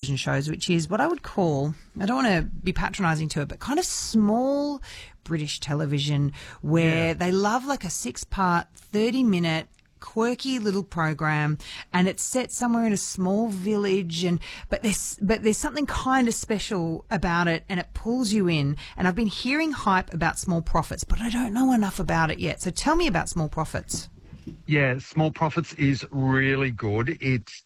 shows, which is what I would call, I don't want to be patronising to it, but kind of small British television where they love like a 6-part, 30-minute quirky little program, and it's set somewhere in a small village, but there's something kind of special about it, and it pulls you in. And I've been hearing hype about Small Profits, but I don't know enough about it yet. So tell me about Small Profits. Yeah, Small Profits is really good. It's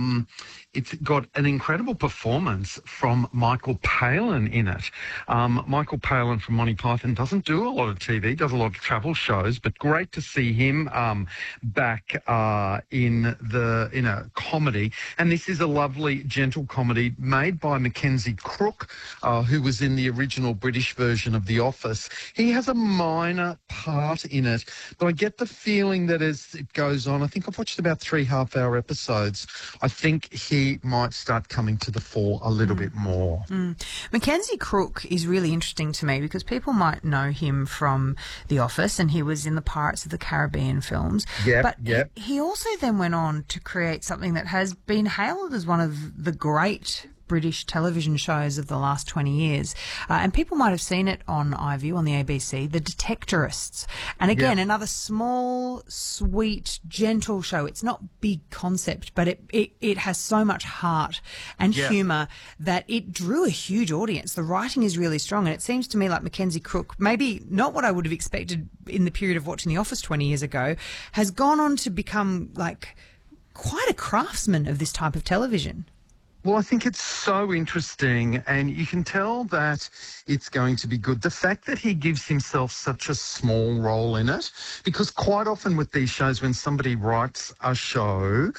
got an incredible performance from Michael Palin in it. Michael Palin from Monty Python doesn't do a lot of TV, does a lot of travel shows, but great to see him back in a comedy. And this is a lovely, gentle comedy made by Mackenzie Crook, who was in the original British version of The Office. He has a minor part in it, but I get the feeling that as it goes on, I think I've watched about 3 half-hour episodes, I think he might start coming to the fore a little bit more. Mackenzie Crook is really interesting to me because people might know him from The Office, and he was in the Pirates of the Caribbean films. He also then went on to create something that has been hailed as one of the great British television shows of the last 20 years. And people might have seen it on iView, on the ABC, The Detectorists. And again, another small, sweet, gentle show. It's not big concept, but it has so much heart and humour that it drew a huge audience. The writing is really strong, and it seems to me like Mackenzie Crook, maybe not what I would have expected in the period of watching The Office 20 years ago, has gone on to become like quite a craftsman of this type of television. Well, I think it's so interesting, and you can tell that it's going to be good. The fact that he gives himself such a small role in it, because quite often with these shows, when somebody writes a show,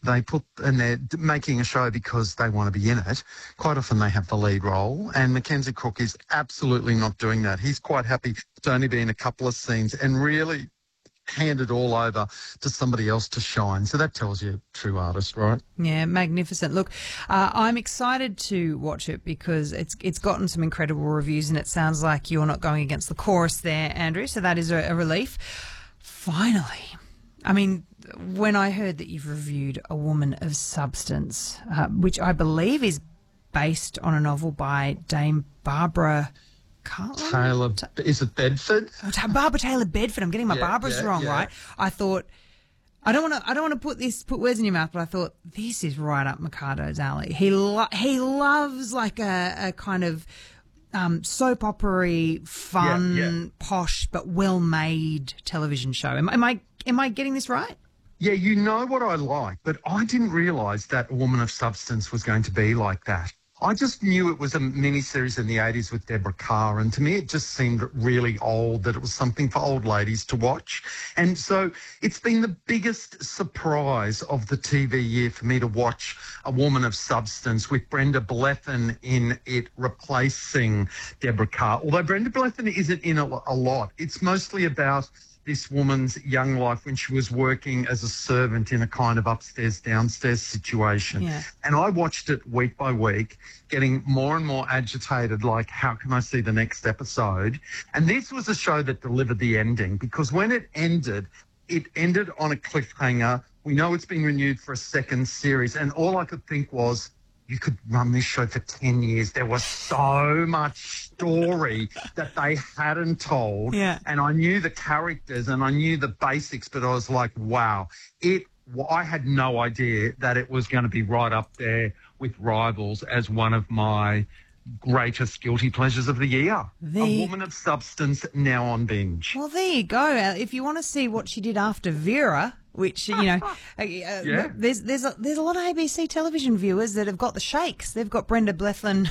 and they're making a show because they want to be in it, quite often they have the lead role, and Mackenzie Crook is absolutely not doing that. He's quite happy to only be in a couple of scenes and really hand it all over to somebody else to shine. So that tells you true artist, right? Yeah, magnificent. Look, I'm excited to watch it because it's gotten some incredible reviews, and it sounds like you're not going against the chorus there, Andrew, so that is a relief. Finally, I mean, when I heard that you've reviewed A Woman of Substance, which I believe is based on a novel by Dame Barbara Taylor, is it Bedford? Barbara Taylor Bedford. I'm getting my Barbaras wrong, right? I thought, I don't want to put words in your mouth, but I thought this is right up Mercado's alley. He loves like a kind of soap opera-y, fun, posh but well-made television show. Am I getting this right? Yeah, you know what I like, but I didn't realise that A Woman of Substance was going to be like that. I just knew it was a miniseries in the 80s with Deborah Kerr, and to me it just seemed really old, that it was something for old ladies to watch. And so it's been the biggest surprise of the TV year for me to watch A Woman of Substance with Brenda Blethyn in it replacing Deborah Kerr. Although Brenda Blethyn isn't in it a lot. It's mostly about this woman's young life when she was working as a servant in a kind of upstairs-downstairs situation. Yeah. And I watched it week by week, getting more and more agitated, like, how can I see the next episode? And this was a show that delivered the ending, because when it ended on a cliffhanger. We know it's been renewed for a second series, and all I could think was, you could run this show for 10 years. There was so much story that they hadn't told. Yeah. And I knew the characters and I knew the basics, but I was like, wow. I had no idea that it was going to be right up there with Rivals as one of my greatest guilty pleasures of the year. A Woman of Substance, now on binge. Well, there you go. If you want to see what she did after Vera, which, you know, there's a lot of ABC television viewers that have got the shakes. They've got Brenda Blethyn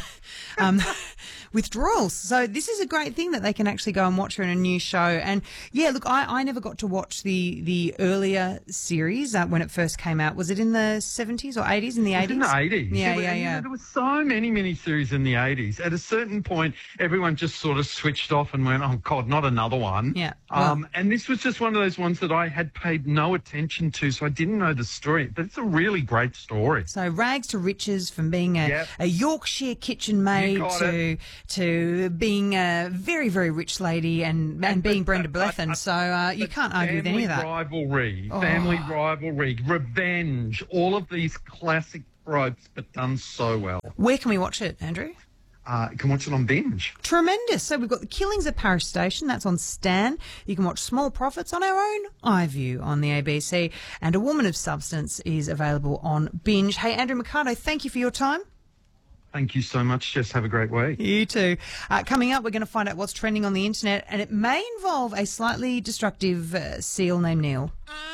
withdrawals. So this is a great thing that they can actually go and watch her in a new show. And, yeah, look, I never got to watch the earlier series when it first came out. Was it in the 70s or 80s? In the 80s? In the 80s. Yeah. There were so many series in the 80s. At a certain point, everyone just sort of switched off and went, oh, God, not another one. Yeah. And this was just one of those ones that I had paid no attention to, so I didn't know the story. But it's a really great story. So rags to riches, from being a Yorkshire kitchen maid to being a very, very rich lady and being Brenda Blethyn. So you can't argue with any of that. Family rivalry, revenge, all of these classic tropes, but done so well. Where can we watch it, Andrew? You can watch it on Binge. Tremendous. So we've got The Killings at Parish Station. That's on Stan. You can watch Small Profits on our own iView on the ABC. And A Woman of Substance is available on Binge. Hey, Andrew Mercado, thank you for your time. Thank you so much, Jess. Have a great week. You too. Coming up, we're going to find out what's trending on the internet, and it may involve a slightly destructive seal named Neil.